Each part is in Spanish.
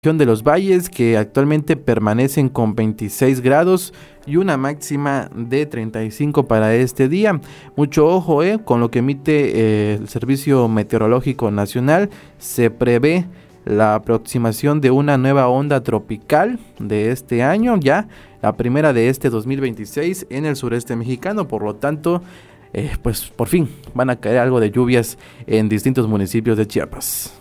Región de los Valles, que actualmente permanecen con 26 grados y una máxima de 35 para este día. Mucho ojo con lo que emite el Servicio Meteorológico Nacional. Se prevé la aproximación de una nueva onda tropical de este año, ya la primera de este 2026 en el sureste mexicano. Por lo tanto, pues por fin van a caer algo de lluvias en distintos municipios de Chiapas.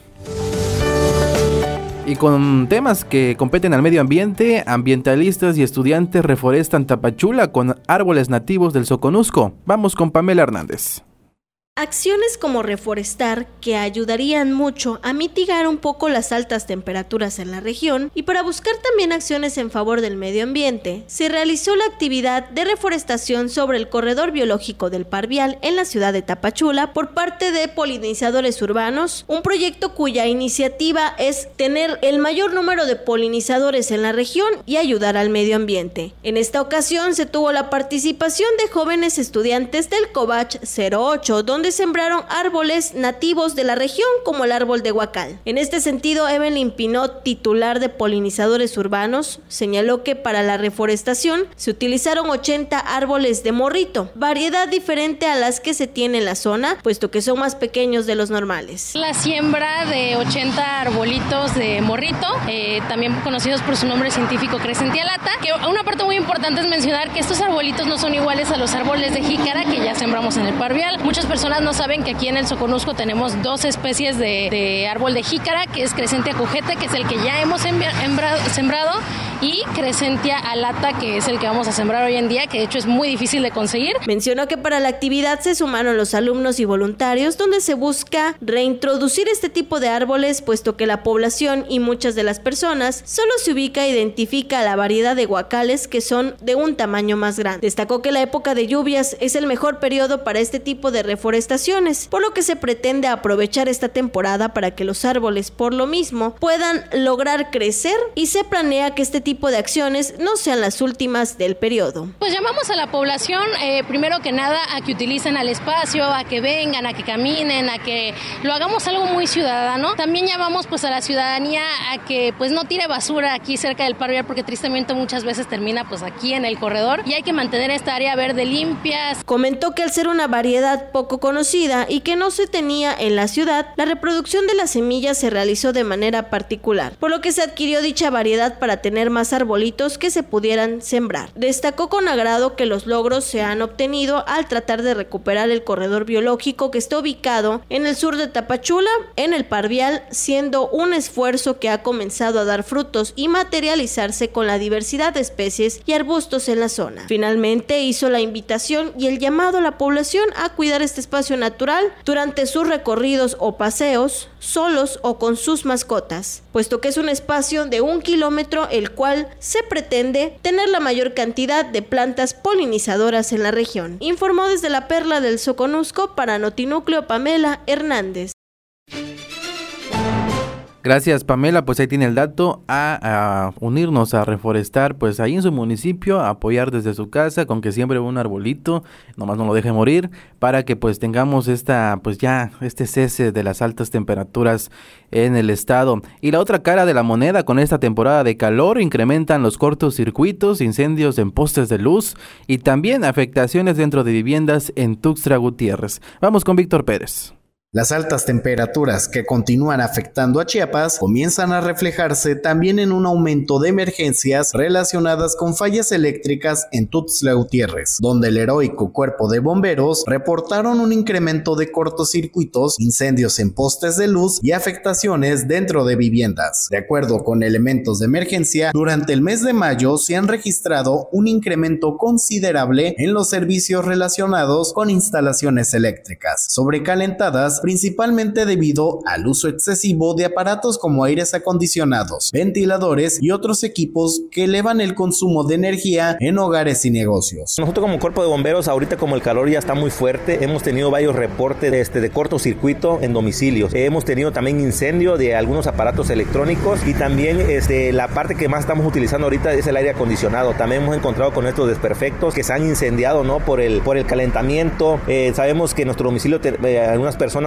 Y con temas que competen al medio ambiente, ambientalistas y estudiantes reforestan Tapachula con árboles nativos del Soconusco. Vamos con Pamela Hernández. Acciones como reforestar que ayudarían mucho a mitigar un poco las altas temperaturas en la región y para buscar también acciones en favor del medio ambiente, se realizó la actividad de reforestación sobre el corredor biológico del Parvial en la ciudad de Tapachula por parte de polinizadores urbanos, un proyecto cuya iniciativa es tener el mayor número de polinizadores en la región y ayudar al medio ambiente. En esta ocasión se tuvo la participación de jóvenes estudiantes del COVACH 08, donde sembraron árboles nativos de la región como el árbol de huacal. En este sentido, Evelyn Pinot, titular de polinizadores urbanos, señaló que para la reforestación se utilizaron 80 árboles de morrito, variedad diferente a las que se tiene en la zona, puesto que son más pequeños de los normales. La siembra de 80 arbolitos de morrito, también conocidos por su nombre científico Crescentia lata, que una parte muy importante es mencionar que estos arbolitos no son iguales a los árboles de jícara que ya sembramos en el Parvial. Muchas personas no saben que aquí en el Soconusco tenemos dos especies de árbol de jícara, que es Crescentia cujete, que es el que ya hemos sembrado, y Crescentia alata, que es el que vamos a sembrar hoy en día, que de hecho es muy difícil de conseguir. Mencionó que para la actividad se sumaron los alumnos y voluntarios, donde se busca reintroducir este tipo de árboles, puesto que la población y muchas de las personas solo se ubica e identifica la variedad de huacales que son de un tamaño más grande. Destacó que la época de lluvias es el mejor periodo para este tipo de reforestaciones, por lo que se pretende aprovechar esta temporada para que los árboles por lo mismo puedan lograr crecer, y se planea que este tipo de acciones no sean las últimas del periodo. Pues llamamos a la población, primero que nada, a que utilicen al espacio, a que vengan, a que caminen, a que lo hagamos algo muy ciudadano. También llamamos pues a la ciudadanía a que pues no tire basura aquí cerca del Parvial, porque tristemente muchas veces termina pues aquí en el corredor, y hay que mantener esta área verde limpia. Comentó que al ser una variedad poco conocida y que no se tenía en la ciudad, la reproducción de las semillas se realizó de manera particular, por lo que se adquirió dicha variedad para tener más arbolitos que se pudieran sembrar. Destacó con agrado que los logros se han obtenido al tratar de recuperar el corredor biológico que está ubicado en el sur de Tapachula, en el Parvial, siendo un esfuerzo que ha comenzado a dar frutos y materializarse con la diversidad de especies y arbustos en la zona. Finalmente hizo la invitación y el llamado a la población a cuidar este espacio natural durante sus recorridos o paseos, solos o con sus mascotas, puesto que es un espacio de 1 kilómetro el cual se pretende tener la mayor cantidad de plantas polinizadoras en la región. Informó desde la Perla del Soconusco para Notinúcleo Pamela Hernández. Gracias, Pamela, pues ahí tiene el dato a unirnos a reforestar pues ahí en su municipio, a apoyar desde su casa con que siembre un arbolito, nomás no lo deje morir, para que pues tengamos este cese de las altas temperaturas en el estado. Y la otra cara de la moneda, con esta temporada de calor incrementan los cortocircuitos, incendios en postes de luz y también afectaciones dentro de viviendas en Tuxtla Gutiérrez. Vamos con Víctor Pérez. Las altas temperaturas que continúan afectando a Chiapas comienzan a reflejarse también en un aumento de emergencias relacionadas con fallas eléctricas en Tuxtla Gutiérrez, donde el heroico cuerpo de bomberos reportaron un incremento de cortocircuitos, incendios en postes de luz y afectaciones dentro de viviendas. De acuerdo con elementos de emergencia, durante el mes de mayo se han registrado un incremento considerable en los servicios relacionados con instalaciones eléctricas, sobrecalentadas principalmente debido al uso excesivo de aparatos como aires acondicionados, ventiladores y otros equipos que elevan el consumo de energía en hogares y negocios. Nosotros como cuerpo de bomberos, ahorita como el calor ya está muy fuerte, hemos tenido varios reportes de cortocircuito en domicilios. Hemos tenido también incendio de algunos aparatos electrónicos y también la parte que más estamos utilizando ahorita es el aire acondicionado. También hemos encontrado con estos desperfectos que se han incendiado, ¿no? por el calentamiento. Sabemos que en nuestro domicilio algunas personas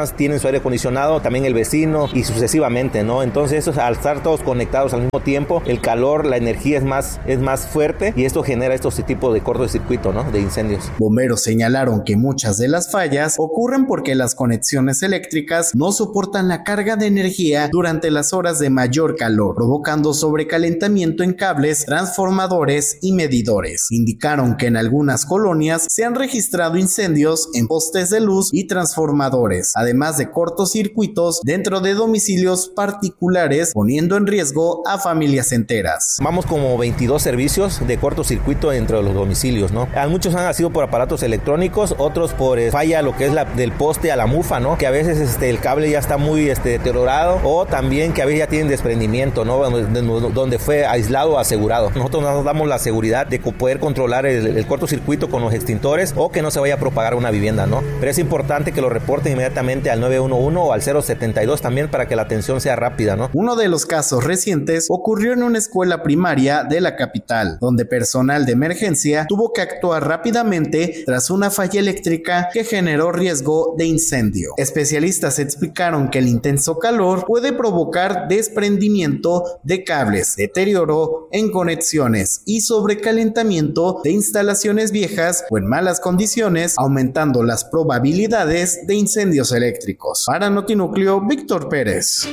personas tienen su aire acondicionado, también el vecino y sucesivamente, ¿no? Entonces eso, al estar todos conectados al mismo tiempo, el calor, la energía es más fuerte y esto genera estos tipos de cortocircuito, ¿no? De incendios. Bomberos señalaron que muchas de las fallas ocurren porque las conexiones eléctricas no soportan la carga de energía durante las horas de mayor calor, provocando sobrecalentamiento en cables, transformadores y medidores. Indicaron que en algunas colonias se han registrado incendios en postes de luz y transformadores, además de cortocircuitos dentro de domicilios particulares, poniendo en riesgo a familias enteras. Vamos como 22 servicios de cortocircuito dentro de los domicilios, ¿no? Muchos han sido por aparatos electrónicos, otros por falla, lo que es del poste a la mufa, ¿no? Que a veces el cable ya está muy deteriorado, o también que a veces ya tienen desprendimiento, ¿no? Donde fue aislado o asegurado. Nosotros nos damos la seguridad de poder controlar el cortocircuito con los extintores o que no se vaya a propagar una vivienda, ¿no? Pero es importante que lo reporten inmediatamente al 911 o al 072 también para que la atención sea rápida, ¿no? Uno de los casos recientes ocurrió en una escuela primaria de la capital, donde personal de emergencia tuvo que actuar rápidamente tras una falla eléctrica que generó riesgo de incendio. Especialistas explicaron que el intenso calor puede provocar desprendimiento de cables, deterioro en conexiones y sobrecalentamiento de instalaciones viejas o en malas condiciones, aumentando las probabilidades de incendios eléctricos. Para Notinúcleo, Víctor Pérez.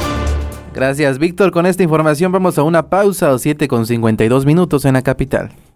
Gracias, Víctor. Con esta información vamos a una pausa, 7:52 en la capital.